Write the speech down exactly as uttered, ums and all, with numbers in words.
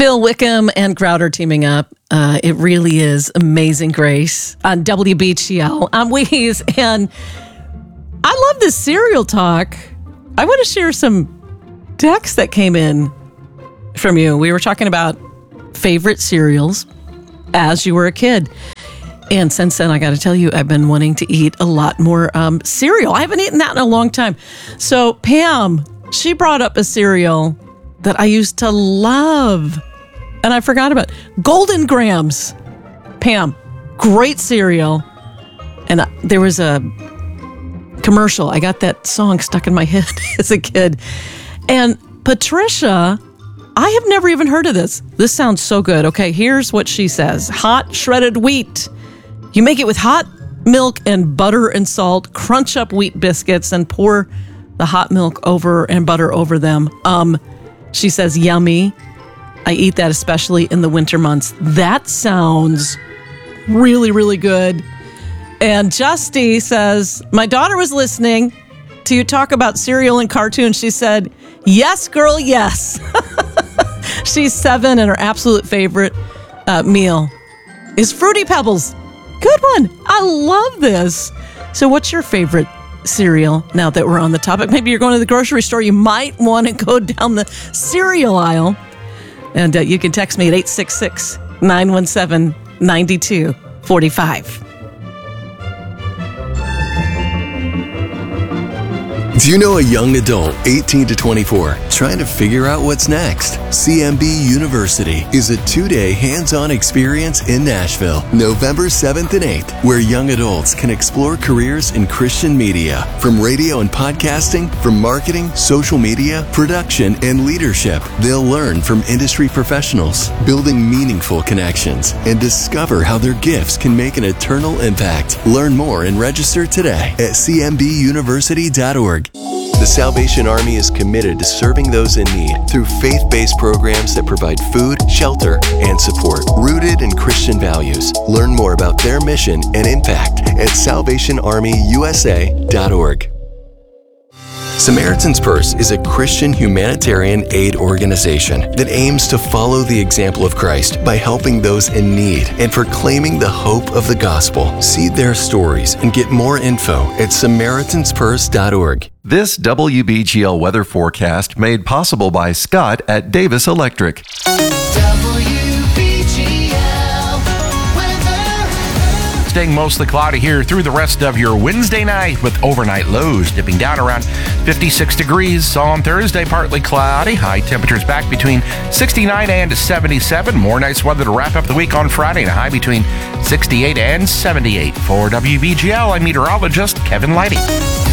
Phil Wickham and Crowder teaming up. Uh, it really is Amazing Grace on W B G L. I'm Weeze, and I love this cereal talk. I want to share some texts that came in from you. We were talking about favorite cereals as you were a kid. And since then, I got to tell you, I've been wanting to eat a lot more um, cereal. I haven't eaten that in a long time. So Pam, she brought up a cereal that I used to love, and I forgot about Golden Grahams. Pam, great cereal. And uh, there was a commercial. I got that song stuck in my head as a kid. And Patricia, I have never even heard of this. This sounds so good. Okay, here's what she says. Hot shredded wheat. You make it with hot milk and butter and salt, crunch up wheat biscuits, and pour the hot milk over and butter over them. Um, she says, yummy. I eat that especially in the winter months. That sounds really, really good. And Justy says, my daughter was listening to you talk about cereal and cartoons. She said, yes, girl, yes. She's seven, and her absolute favorite uh, meal is Fruity Pebbles. Good one. I love this. So what's your favorite cereal now that we're on the topic? Maybe you're going to the grocery store. You might want to go down the cereal aisle. And uh, you can text me at eight six six, nine one seven, nine two four five. Do you know a young adult, eighteen to twenty-four, trying to figure out what's next? C M B University is a two-day hands-on experience in Nashville, November seventh and eighth, where young adults can explore careers in Christian media, from radio and podcasting, from marketing, social media, production, and leadership. They'll learn from industry professionals, building meaningful connections, and discover how their gifts can make an eternal impact. Learn more and register today at c m b university dot org. The Salvation Army is committed to serving those in need through faith-based programs that provide food, shelter, and support, rooted in Christian values. Learn more about their mission and impact at salvation army u s a dot org. Samaritan's Purse is a Christian humanitarian aid organization that aims to follow the example of Christ by helping those in need and proclaiming the hope of the gospel. See their stories and get more info at samaritans purse dot org. This W B G L weather forecast made possible by Scott at Davis Electric. Staying mostly cloudy here through the rest of your Wednesday night, with overnight lows dipping down around fifty-six degrees. On Thursday, partly cloudy. High temperatures back between sixty-nine and seventy-seven. More nice weather to wrap up the week on Friday, and a high between sixty-eight and seventy-eight. For W B G L, I'm meteorologist Kevin Lighty.